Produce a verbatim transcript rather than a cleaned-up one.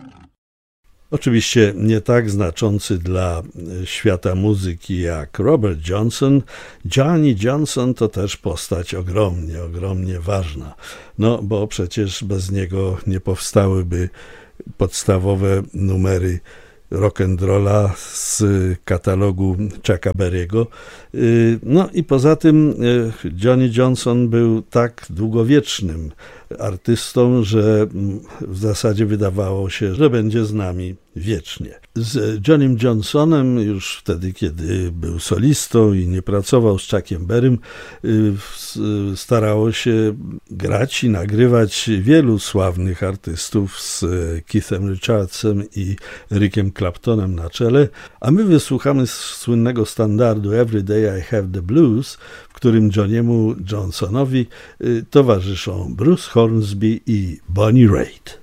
Oczywiście nie tak znaczący dla świata muzyki jak Robert Johnson. Johnny Johnson to też postać ogromnie, ogromnie ważna. No bo przecież bez niego nie powstałyby podstawowe numery rock'n'rolla z katalogu Chucka Berry'ego. No i poza tym Johnny Johnson był tak długowiecznym artystą, że w zasadzie wydawało się, że będzie z nami wiecznie. Z Johnnym Johnsonem już wtedy, kiedy był solistą i nie pracował z Chuckiem Berrym, starało się grać i nagrywać wielu sławnych artystów z Keithem Richardsem i Rickiem Claptonem na czele, a my wysłuchamy słynnego standardu Every Day I Have the Blues, w którym Johnnymu Johnsonowi towarzyszą Bruce Hornsby i Bonnie Raitt.